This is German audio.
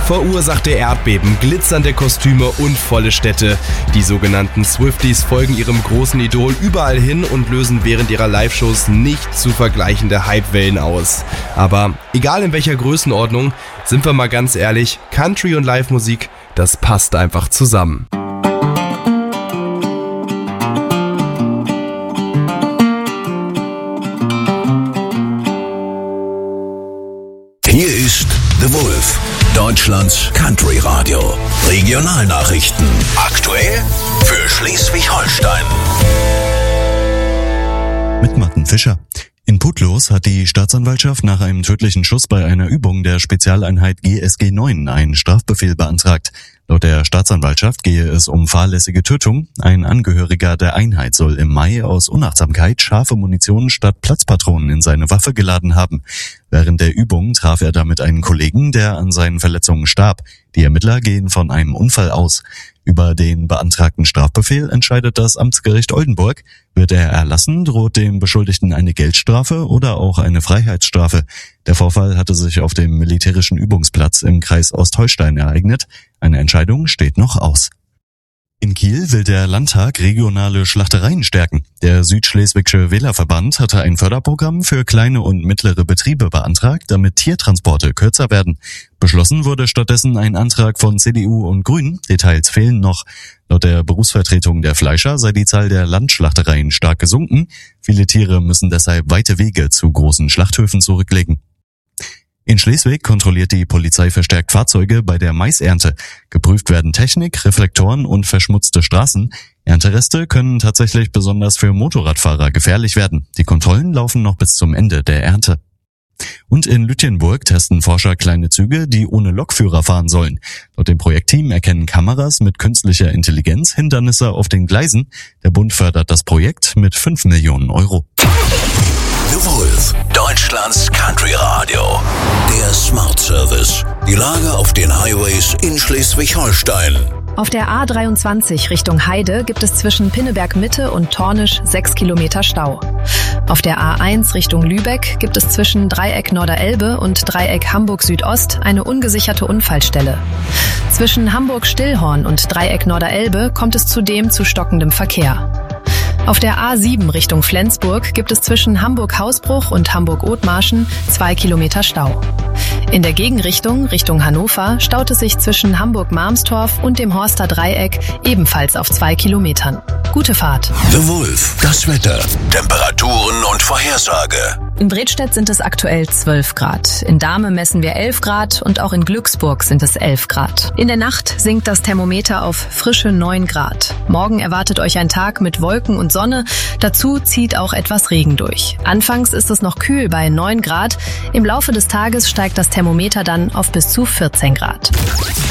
Verursachte Erdbeben, glitzernde Kostüme und volle Städte. Die sogenannten Swifties folgen ihrem großen Idol überall hin und lösen während ihrer Live-Shows nicht zu vergleichende Hypewellen aus. Aber egal in welcher Größenordnung, sind wir mal ganz ehrlich, Country und Live-Musik, das passt einfach zusammen. Hier ist The Wolf, Deutschlands Country Radio. Regionalnachrichten. Aktuell für Schleswig-Holstein. Mit Martin Fischer. In Putlos hat die Staatsanwaltschaft nach einem tödlichen Schuss bei einer Übung der Spezialeinheit GSG 9 einen Strafbefehl beantragt. Laut der Staatsanwaltschaft gehe es um fahrlässige Tötung. Ein Angehöriger der Einheit soll im Mai aus Unachtsamkeit scharfe Munition statt Platzpatronen in seine Waffe geladen haben. Während der Übung traf er damit einen Kollegen, der an seinen Verletzungen starb. Die Ermittler gehen von einem Unfall aus. Über den beantragten Strafbefehl entscheidet das Amtsgericht Oldenburg. Wird er erlassen, droht dem Beschuldigten eine Geldstrafe oder auch eine Freiheitsstrafe. Der Vorfall hatte sich auf dem militärischen Übungsplatz im Kreis Ostholstein ereignet. Eine Entscheidung steht noch aus. In Kiel will der Landtag regionale Schlachtereien stärken. Der Südschleswigsche Wählerverband hatte ein Förderprogramm für kleine und mittlere Betriebe beantragt, damit Tiertransporte kürzer werden. Beschlossen wurde stattdessen ein Antrag von CDU und Grünen. Details fehlen noch. Laut der Berufsvertretung der Fleischer sei die Zahl der Landschlachtereien stark gesunken. Viele Tiere müssen deshalb weite Wege zu großen Schlachthöfen zurücklegen. In Schleswig kontrolliert die Polizei verstärkt Fahrzeuge bei der Maisernte. Geprüft werden Technik, Reflektoren und verschmutzte Straßen. Erntereste können tatsächlich besonders für Motorradfahrer gefährlich werden. Die Kontrollen laufen noch bis zum Ende der Ernte. Und in Lütjenburg testen Forscher kleine Züge, die ohne Lokführer fahren sollen. Laut dem Projektteam erkennen Kameras mit künstlicher Intelligenz Hindernisse auf den Gleisen. Der Bund fördert das Projekt mit 5 Millionen Euro. The Wolf, Deutschlands Country Radio. Der Smart Service. Die Lage auf den Highways in Schleswig-Holstein. Auf der A23 Richtung Heide gibt es zwischen Pinneberg Mitte und Tornisch 6 Kilometer Stau. Auf der A1 Richtung Lübeck gibt es zwischen Dreieck Norderelbe und Dreieck Hamburg Südost eine ungesicherte Unfallstelle. Zwischen Hamburg-Stillhorn und Dreieck Norderelbe kommt es zudem zu stockendem Verkehr. Auf der A7 Richtung Flensburg gibt es zwischen Hamburg-Hausbruch und Hamburg-Othmarschen 2 Kilometer Stau. In der Gegenrichtung, Richtung Hannover, staut es sich zwischen Hamburg-Marmstorf und dem Horster Dreieck ebenfalls auf 2 Kilometern. Gute Fahrt. The Wolf, das Wetter, Temperaturen und Vorhersage. In Bredstedt sind es aktuell 12 Grad. In Dahme messen wir 11 Grad und auch in Glücksburg sind es 11 Grad. In der Nacht sinkt das Thermometer auf frische 9 Grad. Morgen erwartet euch ein Tag mit Wolken und Sonne. Dazu zieht auch etwas Regen durch. Anfangs ist es noch kühl bei 9 Grad. Im Laufe des Tages steigt das Thermometer dann auf bis zu 14 Grad.